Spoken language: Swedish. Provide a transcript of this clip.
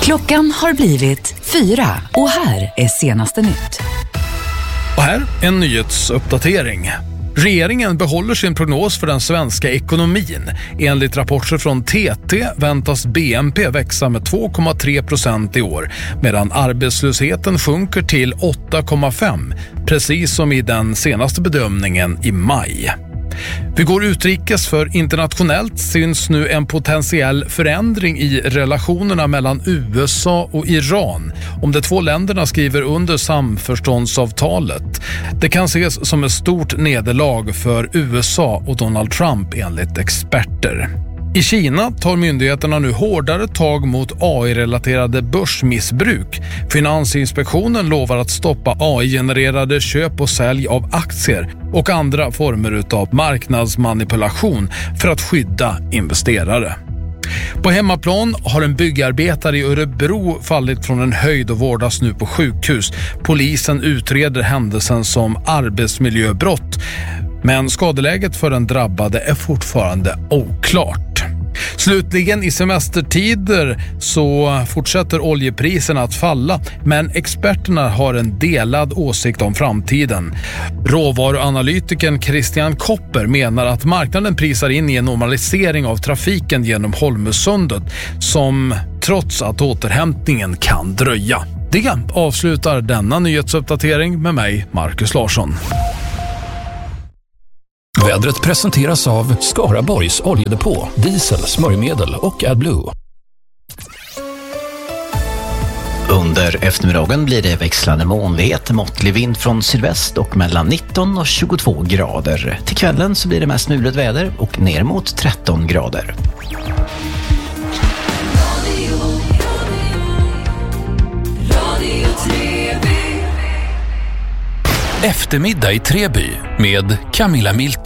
Klockan har blivit 4 och här är senaste nytt. Och här en nyhetsuppdatering. Regeringen behåller sin prognos för den svenska ekonomin. Enligt rapporter från TT väntas BNP växa med 2,3% i år, medan arbetslösheten sjunker till 8,5%, precis som i den senaste bedömningen i maj. Vi går utrikes, för internationellt syns nu en potentiell förändring i relationerna mellan USA och Iran om de två länderna skriver under samförståndsavtalet. Det kan ses som ett stort nederlag för USA och Donald Trump enligt experter. I Kina tar myndigheterna nu hårdare tag mot AI-relaterade börsmissbruk. Finansinspektionen lovar att stoppa AI-genererade köp och sälj av aktier och andra former av marknadsmanipulation för att skydda investerare. På hemmaplan har en byggarbetare i Örebro fallit från en höjd och vårdas nu på sjukhus. Polisen utreder händelsen som arbetsmiljöbrott, men skadeläget för den drabbade är fortfarande oklart. Slutligen, i semestertider så fortsätter oljepriserna att falla, men experterna har en delad åsikt om framtiden. Råvaruanalytikern Christian Kopper menar att marknaden prisar in i en normalisering av trafiken genom Holmösundet, som trots att återhämtningen kan dröja. Det avslutar denna nyhetsuppdatering med mig, Marcus Larsson. Vädret presenteras av Skaraborgs oljedepå, diesel, smörjmedel och AdBlue. Under eftermiddagen blir det växlande molnighet, måttlig vind från sydväst och mellan 19 och 22 grader. Till kvällen så blir det mest mulet väder och ner mot 13 grader. Eftermiddag i Treby med Camilla Milton.